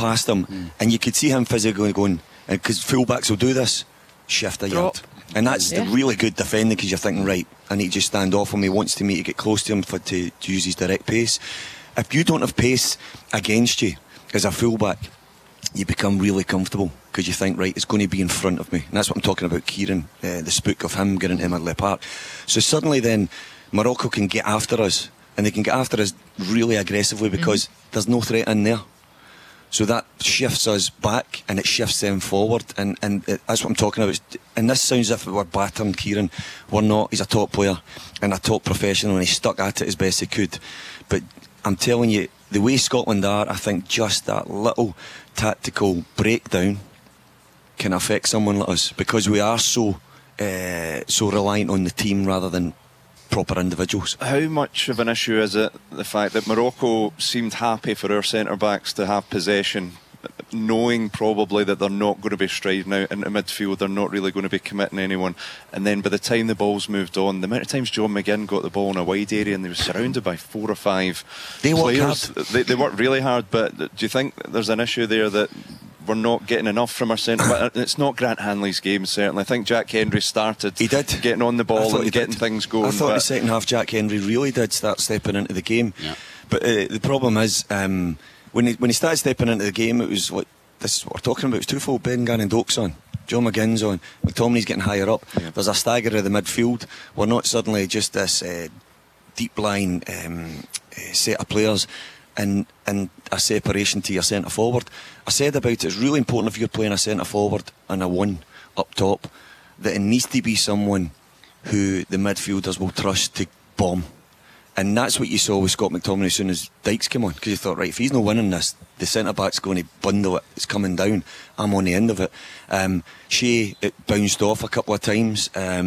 past him, and you could see him physically going, because fullbacks will do this, shift a yard. And that's the really good defending, because you're thinking, right, I need to just stand off him. He wants to get close to him to use his direct pace. If you don't have pace against you as a fullback, you become really comfortable, because you think, right, it's going to be in front of me. And that's what I'm talking about, Kieran, the spook of him getting to Medley Park. So suddenly then Morocco can get after us, and they can get after us really aggressively, because there's no threat in there. So that shifts us back, and it shifts them forward, and that's what I'm talking about. And this sounds as if we're battering Kieran. We're not. He's a top player and a top professional, and he stuck at it as best he could. But I'm telling you, the way Scotland are, I think just that little tactical breakdown can affect someone like us, because we are so reliant on the team rather than proper individuals. How much of an issue is it, the fact that Morocco seemed happy for our centre-backs to have possession, knowing probably that they're not going to be striding out into midfield, they're not really going to be committing anyone, and then by the time the ball's moved on, the amount of times John McGinn got the ball in a wide area and they were surrounded by 4 or 5 players. They worked really hard, but do you think there's an issue there that we're not getting enough from our centre? It's not Grant Hanley's game, certainly. I think Jack Hendry started getting on the ball and getting things going. I thought in the second half Jack Hendry really did start stepping into the game. Yeah. But the problem is, when he started stepping into the game, it was like, this is what we're talking about. It's twofold. Ben Gannon Doak's on, John McGinn's on, McTominay's getting higher up. Yeah. There's a stagger of the midfield. We're not suddenly just this deep line set of players and a separation to your centre forward. I said about it's really important if you're playing a centre forward and a 1 up top, that it needs to be someone who the midfielders will trust to bomb. And that's what you saw with Scott McTominay as soon as Dykes came on, because you thought, right, if he's not winning this, the centre-back's going to bundle it, it's coming down, I'm on the end of it. Shea, it bounced off a couple of times,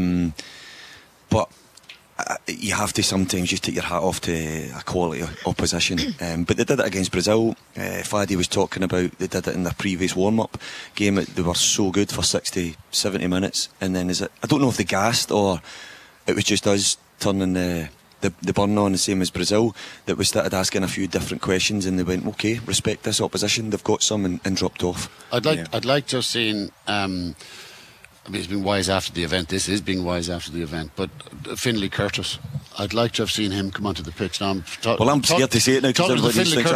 but you have to sometimes just take your hat off to a quality opposition. But they did it against Brazil. Fadi was talking about they did it in their previous warm-up game. They were so good for 60, 70 minutes, and then I don't know if they gassed or it was just us turning the burn on, the same as Brazil, that we started asking a few different questions, and they went, okay, respect this opposition, they've got some, and dropped off. I'd like to have seen I mean, it's been wise after the event. This is being wise after the event. But Finlay Curtis, I'd like to have seen him come onto the pitch. Now, I'm scared to say it now, because everybody's Finlay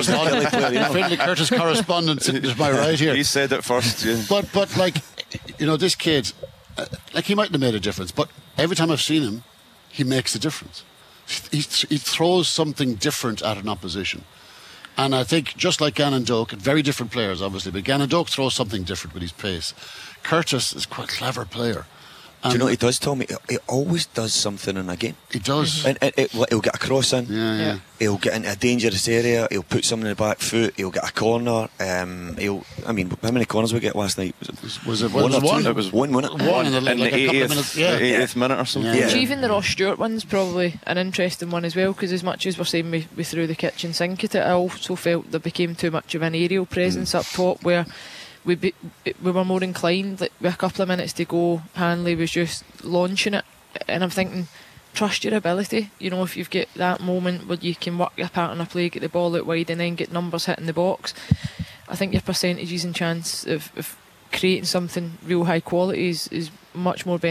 Curtis correspondent is my right here. He said it first. Yeah. But like, you know, this kid, like, he mightn't have made a difference, but every time I've seen him, he makes a difference. He throws something different at an opposition. And I think, just like Gannon Doak, very different players, obviously, but Gannon Doak throws something different with his pace. Curtis is quite a clever player. Do you know what he does, Tommy? He always does something in a game. He does. And he'll get a cross in. Yeah. He'll get into a dangerous area. He'll put something in the back foot. He'll get a corner. How many corners we get last night? Was it one or two? It was 1 minute. One in the 80th minute or something. Yeah. Even the Ross Stewart one's probably an interesting one as well, because as much as we're saying we threw the kitchen sink at it, I also felt there became too much of an aerial presence up top, where we were more inclined, like, with a couple of minutes to go, Hanley was just launching it, and I'm thinking, trust your ability. You know, if you've got that moment where you can work your pattern of play, get the ball out wide and then get numbers hitting the box, I think your percentages and chance of creating something real high quality is much more beneficial